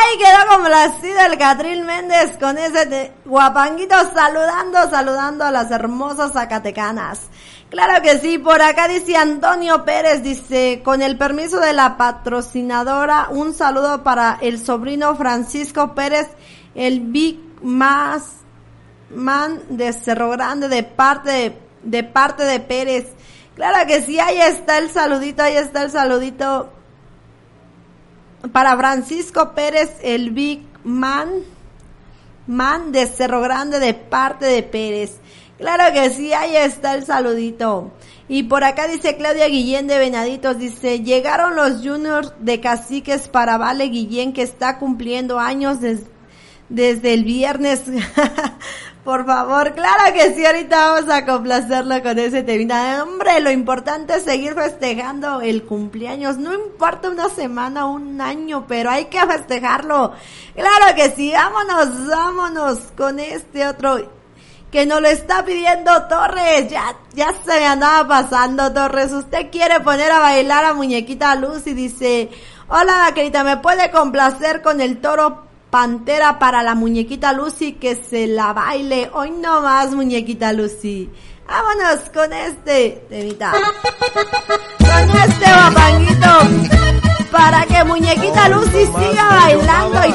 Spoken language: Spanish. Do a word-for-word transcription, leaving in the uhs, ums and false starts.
Ahí quedó complacido el Catrín Méndez con ese te- guapanguito saludando, saludando a las hermosas zacatecanas. Claro que sí, por acá dice Antonio Pérez, dice, con el permiso de la patrocinadora, un saludo para el sobrino Francisco Pérez, el Big Más Man de Cerro Grande, de parte de, de parte de Pérez. Claro que sí, ahí está el saludito, ahí está el saludito para Francisco Pérez, el Big Man, Man de Cerro Grande, de parte de Pérez. Claro que sí, ahí está el saludito. Y por acá dice Claudia Guillén de Venaditos, dice, llegaron los juniors de Caciques para Vale Guillén, que está cumpliendo años des, desde el viernes. Por favor, claro que sí, ahorita vamos a complacerlo con ese temita. Hombre, lo importante es seguir festejando el cumpleaños, no importa una semana o un año, pero hay que festejarlo. Claro que sí, vámonos, vámonos con este otro que nos lo está pidiendo Torres. Ya, ya se me andaba pasando, Torres. Usted quiere poner a bailar a Muñequita Lucy, dice, hola vaquerita, ¿me puede complacer con el Toro Pantera para la Muñequita Lucy, que se la baile? Hoy no más, Muñequita Lucy. Vámonos con este temita, con este guapanguito, para que Muñequita Lucy siga bailando y